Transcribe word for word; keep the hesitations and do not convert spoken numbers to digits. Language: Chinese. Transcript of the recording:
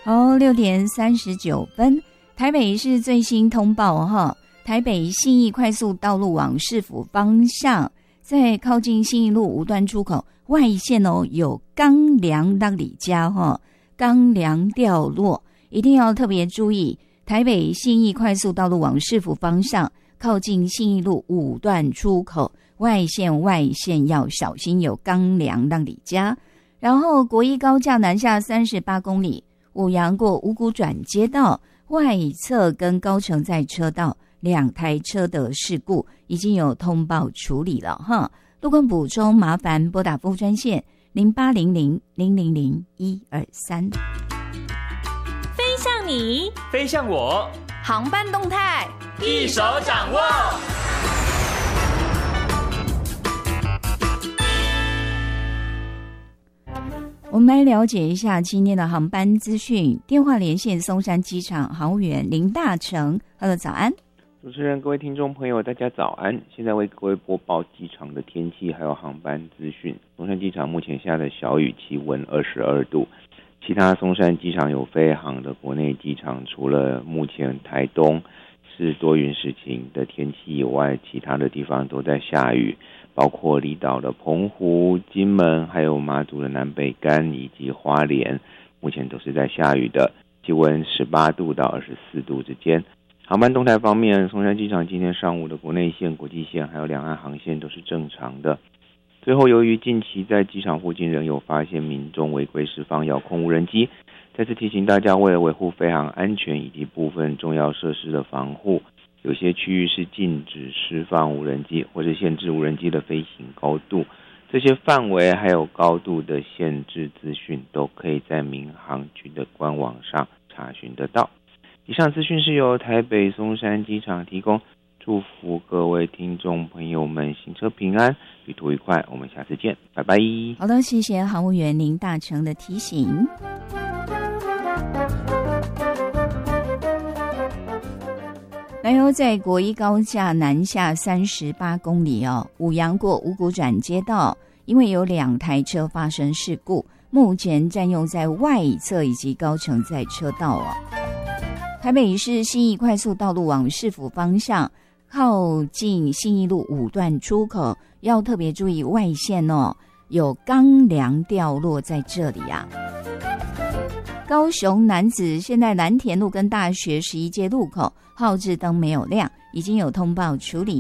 好，六点三十九分，台北市最新通报哈，台北信义快速道路往市府方向，在靠近信义路五段出口外线哦，有钢梁让里家哈，钢梁掉落，一定要特别注意。台北信义快速道路往市府方向，靠近信义路五段出口外线外线要小心，有钢梁让里家。然后国一高架南下三十八公里。五杨过五股转接道外侧跟高乘载车道两台车的事故已经有通报处理了哈。路况补充麻烦拨打服务专线零八零零零零零一二三。 飞向你， 飞向我， 航班动态一手掌握。 我们来了解一下今天的航班资讯。电话连线松山机场航务员林大成。Hello， 早安。 主持人、各位听众朋友，大家早安。现在为各位播报机场的天气还有航班资讯。松山机场目前下的小雨，气温二十二度。其他松山机场有飞航的国内机场，除了目前台东是多云时晴的天气以外，其他的地方都在下雨。包括离岛的澎湖、金门，还有马祖的南北竿以及花莲，目前都是在下雨的，气温十八度到二十四度之间。航班动态方面，松山机场今天上午的国内线、国际线还有两岸航线都是正常的。最后，由于近期在机场附近仍有发现民众违规释放遥控无人机，再次提醒大家，为了维护飞航安全以及部分重要设施的防护，有些区域是禁止释放无人机或是限制无人机的飞行高度，这些范围还有高度的限制资讯都可以在民航局的官网上查询得到。以上资讯是由台北松山机场提供，祝福各位听众朋友们行车平安，旅途愉快，我们下次见，拜拜。 好的，谢谢航务员林大成的提醒。来由在国一高架南下三十八公里哦，五杨过五股转接道，因为有两台车发生事故，目前占用在外侧以及高乘载车道哦。台北市信义快速道路往市府方向，靠近信义路五段出口，要特别注意外线哦，有钢梁掉落在这里啊。高雄楠梓现在蓝田路跟大学十一街路口号志灯没有亮，已经有通报处理。